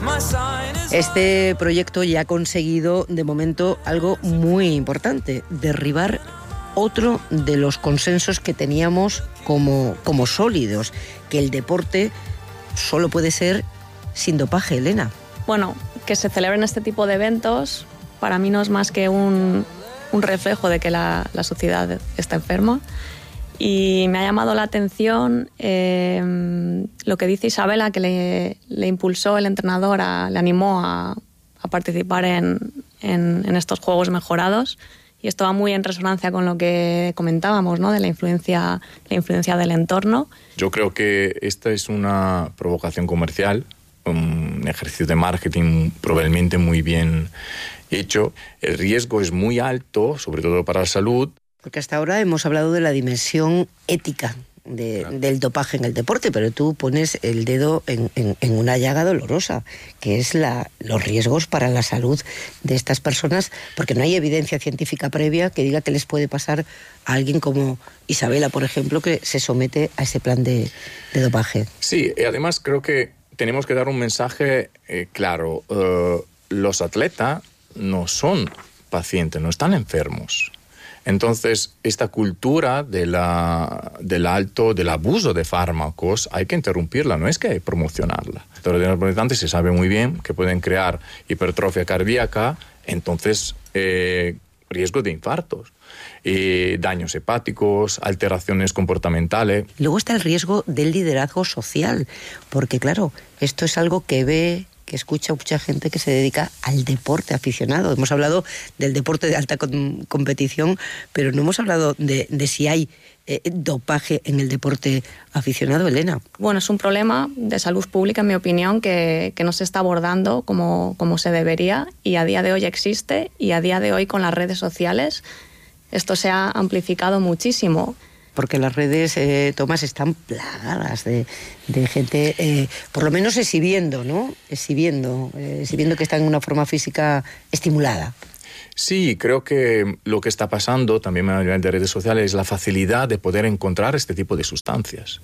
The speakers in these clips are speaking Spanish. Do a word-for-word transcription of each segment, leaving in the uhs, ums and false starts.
Este proyecto ya ha conseguido de momento algo muy importante: derribar otro de los consensos que teníamos como, como sólidos, que el deporte solo puede ser sin dopaje, Elena. Bueno, que se celebren este tipo de eventos para mí no es más que un, un reflejo de que la, la sociedad está enferma. Y me ha llamado la atención eh, lo que dice Isabela, que le, le impulsó el entrenador, a, le animó a, a participar en, en, en estos juegos mejorados. Y esto va muy en resonancia con lo que comentábamos, ¿no? De la influencia, la influencia del entorno. Yo creo que esta es una provocación comercial, un ejercicio de marketing probablemente muy bien hecho. El riesgo es muy alto, sobre todo para la salud. Porque hasta ahora hemos hablado de la dimensión ética de, claro. del dopaje en el deporte, pero tú pones el dedo en, en, en una llaga dolorosa, que es la, los riesgos para la salud de estas personas, porque no hay evidencia científica previa que diga que les puede pasar a alguien como Isabela, por ejemplo, que se somete a ese plan de, de dopaje. Sí, y además creo que tenemos que dar un mensaje eh, claro. Uh, los atletas no son pacientes, no están enfermos. Entonces, esta cultura de la, del alto, del abuso de fármacos, hay que interrumpirla, no es que hay que promocionarla. Los anabolizantes se sabe muy bien que pueden crear hipertrofia cardíaca, entonces eh, riesgo de infartos, eh, daños hepáticos, alteraciones comportamentales. Luego está el riesgo del liderazgo social, porque claro, esto es algo que ve... que escucha mucha gente que se dedica al deporte aficionado. Hemos hablado del deporte de alta com- competición, pero no hemos hablado de, de si hay eh, dopaje en el deporte aficionado, Elena. Bueno, es un problema de salud pública, en mi opinión, que, que no se está abordando como, como se debería, y a día de hoy existe, y a día de hoy con las redes sociales esto se ha amplificado muchísimo. Porque las redes, eh, Tomás, están plagadas de, de gente, eh, por lo menos exhibiendo, ¿no? Exhibiendo, eh, exhibiendo que están en una forma física estimulada. Sí, creo que lo que está pasando también a nivel de redes sociales es la facilidad de poder encontrar este tipo de sustancias.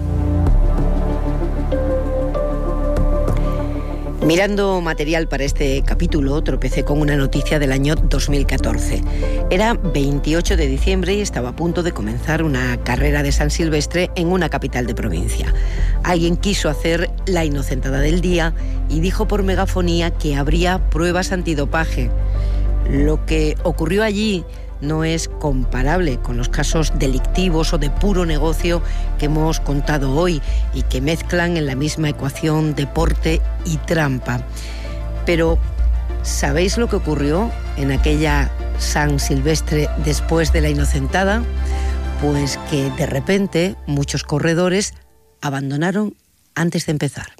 Mirando material para este capítulo, tropecé con una noticia del año dos mil catorce. Era veintiocho de diciembre y estaba a punto de comenzar una carrera de San Silvestre en una capital de provincia. Alguien quiso hacer la inocentada del día y dijo por megafonía que habría pruebas antidopaje. Lo que ocurrió allí no es comparable con los casos delictivos o de puro negocio que hemos contado hoy y que mezclan en la misma ecuación deporte y trampa. Pero, ¿sabéis lo que ocurrió en aquella San Silvestre después de la inocentada? Pues que de repente muchos corredores abandonaron antes de empezar.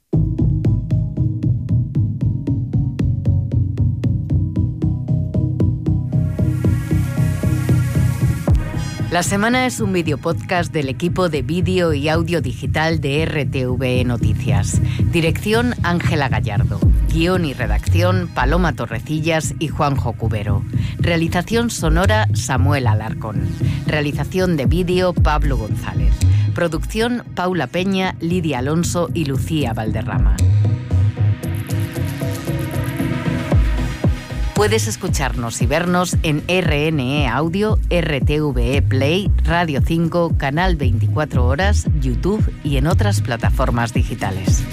La Semana es un videopodcast del equipo de vídeo y audio digital de R T V E Noticias. Dirección Ángela Gallardo. Guión y redacción Paloma Torrecillas y Juanjo Cubero. Realización sonora Samuel Alarcón. Realización de vídeo Pablo González. Producción Paula Peña, Lidia Alonso y Lucía Valderrama. Puedes escucharnos y vernos en R N E Audio, R T V E Play, Radio cinco, Canal veinticuatro Horas, YouTube y en otras plataformas digitales.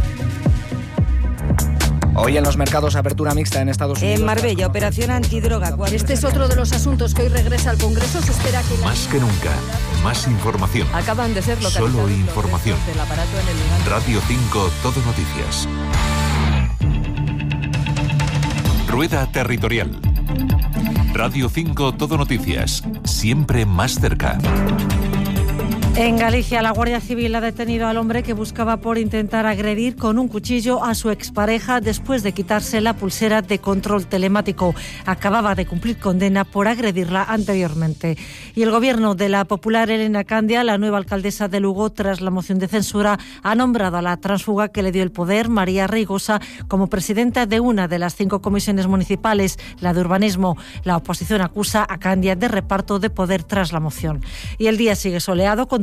Hoy en los mercados, apertura mixta en Estados Unidos. En Marbella, operación antidroga. Este es otro de los asuntos que hoy regresa al Congreso. Se espera que... La... Más que nunca, más información. Acaban de ser localizados. Solo información. Del aparato en el... Radio cinco, Todo Noticias. Rueda territorial. Radio cinco, Todo Noticias. Siempre más cerca. En Galicia, la Guardia Civil ha detenido al hombre que buscaba por intentar agredir con un cuchillo a su expareja después de quitarse la pulsera de control telemático. Acababa de cumplir condena por agredirla anteriormente. Y el gobierno de la popular Elena Candia, la nueva alcaldesa de Lugo, tras la moción de censura, ha nombrado a la tránsfuga que le dio el poder, María Reigosa, como presidenta de una de las cinco comisiones municipales, la de urbanismo. La oposición acusa a Candia de reparto de poder tras la moción. Y el día sigue soleado, con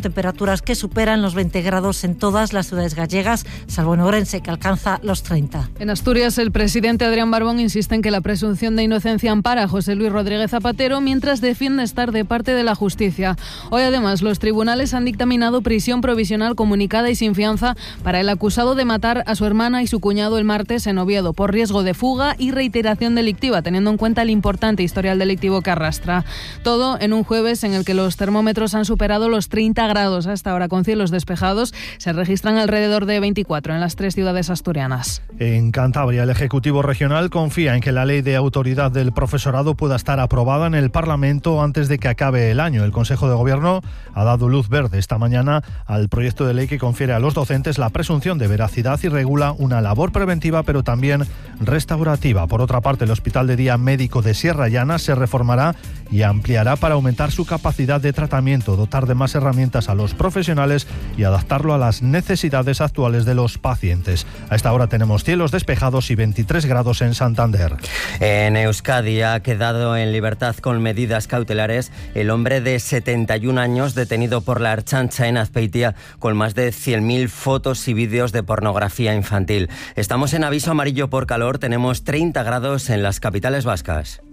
con temperaturas que superan los veinte grados en todas las ciudades gallegas, salvo en Ourense, que alcanza los treinta. En Asturias, el presidente Adrián Barbón insiste en que la presunción de inocencia ampara a José Luis Rodríguez Zapatero, mientras defiende estar de parte de la justicia. Hoy, además, los tribunales han dictaminado prisión provisional comunicada y sin fianza para el acusado de matar a su hermana y su cuñado el martes en Oviedo, por riesgo de fuga y reiteración delictiva, teniendo en cuenta el importante historial delictivo que arrastra. Todo en un jueves en el que los termómetros han superado los treinta grados hasta ahora, con cielos despejados. Se registran alrededor de veinticuatro en las tres ciudades asturianas. En Cantabria, el Ejecutivo Regional confía en que la ley de autoridad del profesorado pueda estar aprobada en el Parlamento antes de que acabe el año. El Consejo de Gobierno ha dado luz verde esta mañana al proyecto de ley que confiere a los docentes la presunción de veracidad y regula una labor preventiva, pero también restaurativa. Por otra parte, el Hospital de Día Médico de Sierra Llana se reformará y ampliará para aumentar su capacidad de tratamiento, dotar de más herramientas a los profesionales y adaptarlo a las necesidades actuales de los pacientes. A esta hora tenemos cielos despejados y veintitrés grados en Santander. En Euskadi ha quedado en libertad con medidas cautelares el hombre de setenta y un años detenido por la Ertzaintza en Azpeitia con más de cien mil fotos y vídeos de pornografía infantil. Estamos en aviso amarillo por calor, tenemos treinta grados en las capitales vascas.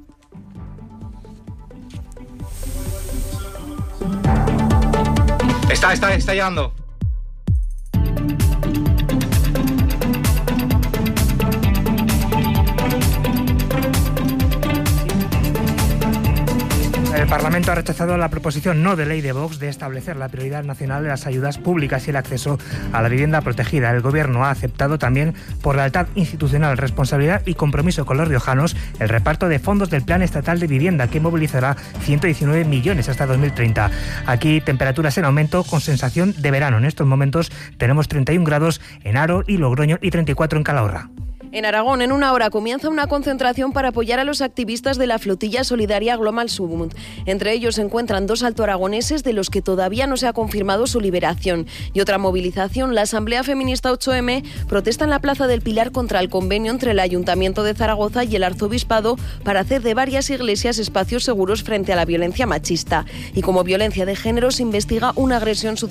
Está, está, está llegando. El Parlamento ha rechazado la proposición no de ley de Vox de establecer la prioridad nacional de las ayudas públicas y el acceso a la vivienda protegida. El Gobierno ha aceptado también, por lealtad institucional, responsabilidad y compromiso con los riojanos, el reparto de fondos del Plan Estatal de Vivienda, que movilizará ciento diecinueve millones hasta dos mil treinta. Aquí temperaturas en aumento con sensación de verano. En estos momentos tenemos treinta y un grados en Haro y Logroño y treinta y cuatro en Calahorra. En Aragón, en una hora, comienza una concentración para apoyar a los activistas de la flotilla solidaria Global Submund. Entre ellos se encuentran dos altoaragoneses de los que todavía no se ha confirmado su liberación. Y otra movilización, la Asamblea Feminista ocho eme protesta en la Plaza del Pilar contra el convenio entre el Ayuntamiento de Zaragoza y el Arzobispado para hacer de varias iglesias espacios seguros frente a la violencia machista. Y como violencia de género se investiga una agresión